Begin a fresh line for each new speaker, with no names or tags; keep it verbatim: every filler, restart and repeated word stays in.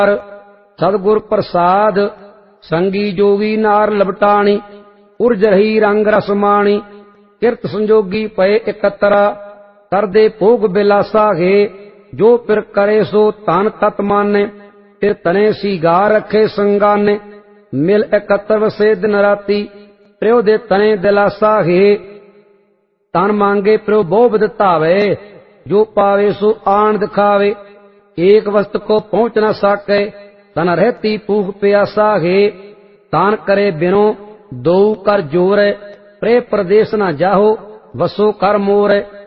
सतगुर प्रसाद संगी जोगी नार लबटाणी उर्ज रही रंग रसमाणी किरत संजोगी पए एकतरा करदे भोग बिलासा घे जो पिर करे सो तन तत माने फिर तने सीगार रखे संगाने मिल एकत्र वसे दिन राती प्रियो दे तने दिलासा घे तन मांगे प्रियो बहु विध धावे जो पावे सो आन दिखावे एक वस्त को पहुंच न सके तन रहती भूख प्यासा है तान करे बिनो दो कर जोर प्रे प्रदेश न जाहो वसो कर मोर